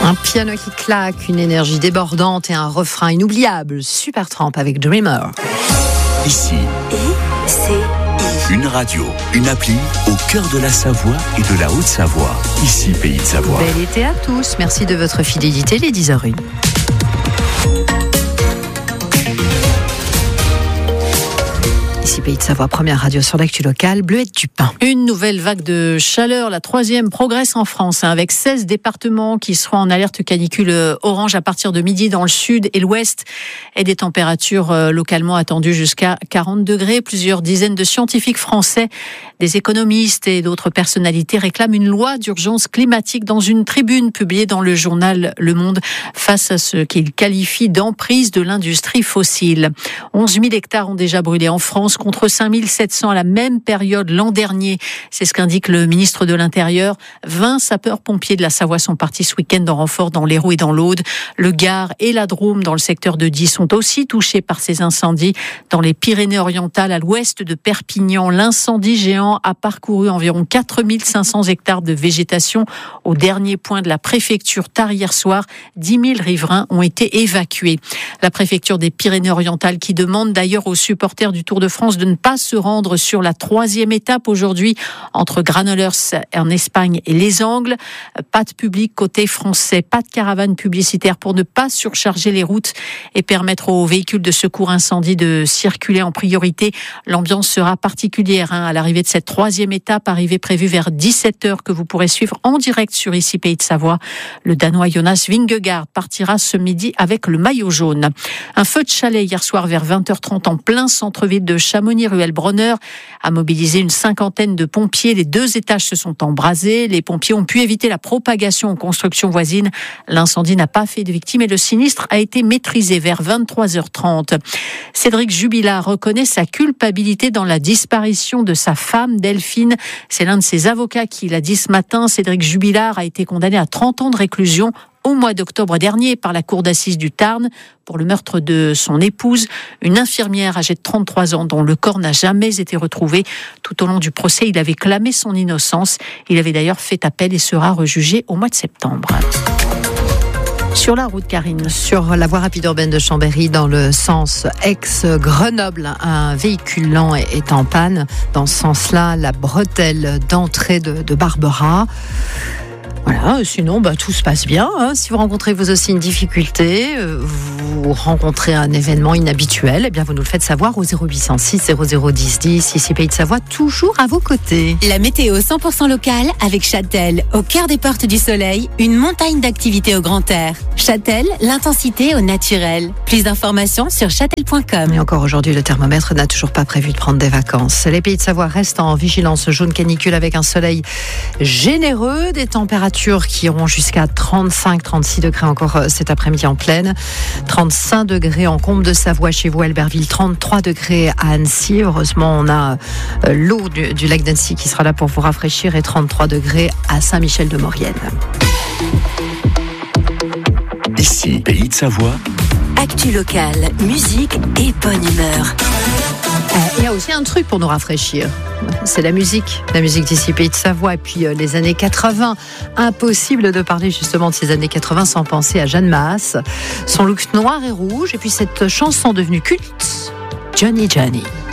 Un piano qui claque, une énergie débordante et un refrain inoubliable. Supertramp avec Dreamer. Ici, une radio, une appli au cœur de la Savoie et de la Haute-Savoie. Ici, Pays de Savoie. Bel été à tous. Merci de votre fidélité, les 10h01. Ici Pays de Savoie, première radio sur l'actu locale, Bleuette du Pin. Une nouvelle vague de chaleur, la troisième progresse en France, avec 16 départements qui seront en alerte canicule orange à partir de midi dans le sud et l'ouest, et des températures localement attendues jusqu'à 40 degrés. Plusieurs dizaines de scientifiques français, des économistes et d'autres personnalités réclament une loi d'urgence climatique dans une tribune publiée dans le journal Le Monde face à ce qu'ils qualifient d'emprise de l'industrie fossile. 11 000 hectares ont déjà brûlé en France, contre 5 700 à la même période l'an dernier. C'est ce qu'indique le ministre de l'Intérieur. 20 sapeurs-pompiers de la Savoie sont partis ce week-end en renfort dans l'Hérault et dans l'Aude. Le Gard et la Drôme, dans le secteur de Die, sont aussi touchés par ces incendies. Dans les Pyrénées-Orientales, à l'ouest de Perpignan, l'incendie géant a parcouru environ 4 500 hectares de végétation. Au dernier point de la préfecture, tard hier soir, 10 000 riverains ont été évacués. La préfecture des Pyrénées-Orientales qui demande d'ailleurs aux supporters du Tour de France de ne pas se rendre sur la troisième étape aujourd'hui entre Granollers en Espagne et Les Angles. Pas de public côté français, pas de caravane publicitaire pour ne pas surcharger les routes et permettre aux véhicules de secours incendie de circuler en priorité. L'ambiance sera particulière à l'arrivée de cette troisième étape, arrivée prévue vers 17h, que vous pourrez suivre en direct sur Ici Pays de Savoie. Le Danois Jonas Vingegaard partira ce midi avec le maillot jaune. Un feu de chalet hier soir vers 20h30 en plein centre-ville de Chamonix-Ruelle Bronner a mobilisé une cinquantaine de pompiers. Les 2 étages se sont embrasés. Les pompiers ont pu éviter la propagation aux constructions voisines. L'incendie n'a pas fait de victimes et le sinistre a été maîtrisé vers 23h30. Cédric Jubilard reconnaît sa culpabilité dans la disparition de sa femme Delphine. C'est l'un de ses avocats qui l'a dit ce matin. Cédric Jubilard a été condamné à 30 ans de réclusion au mois d'octobre dernier par la cour d'assises du Tarn pour le meurtre de son épouse, une infirmière âgée de 33 ans dont le corps n'a jamais été retrouvé. Tout au long du procès, il avait clamé son innocence. Il avait d'ailleurs fait appel et sera rejugé au mois de septembre. Sur la route, Karine. Sur la voie rapide urbaine de Chambéry, dans le sens ex-Grenoble, un véhicule lent est en panne. Dans ce sens-là, la bretelle d'entrée de Barbera. Voilà, sinon tout se passe bien. Si vous rencontrez vous aussi une difficulté, vous rencontrez un événement inhabituel, eh bien vous nous le faites savoir au 0806 0010 10. Ici Pays de Savoie, toujours à vos côtés. La météo 100% locale avec Châtel, au cœur des Portes du Soleil, une montagne d'activités au grand air. Châtel, l'intensité au naturel. Plus d'informations sur châtel.com. Et encore aujourd'hui, le thermomètre n'a toujours pas prévu de prendre des vacances. Les Pays de Savoie restent en vigilance jaune canicule avec un soleil généreux, des températures qui iront jusqu'à 35-36 degrés encore cet après-midi en pleine. 35 degrés en Combe de Savoie chez vous, Albertville. 33 degrés à Annecy. Heureusement, on a l'eau du lac d'Annecy qui sera là pour vous rafraîchir. Et 33 degrés à Saint-Michel-de-Maurienne. Ici, Pays de Savoie. Actu locale, musique et bonne humeur. Il y a aussi un truc pour nous rafraîchir. C'est la musique d'ici Pays de Savoie. Et puis les années 80. Impossible de parler justement de ces années 80 sans penser à Jeanne Masse. Son look noir et rouge. Et puis cette chanson devenue culte, Johnny Johnny.